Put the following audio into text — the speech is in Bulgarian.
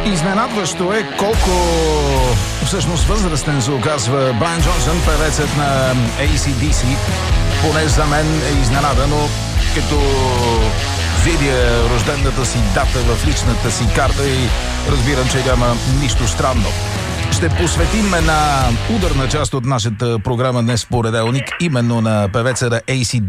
Изненадващо е колко всъщност възрастен се оказва Брайан Джонсън, певецът на AC/DC. Поне за мен е изненадано, като видя рождената си дата в личната си карта и разбирам, че няма нищо странно. Ще посветим една ударна част от нашата програма днес в понеделник именно на певеца на AC/DC.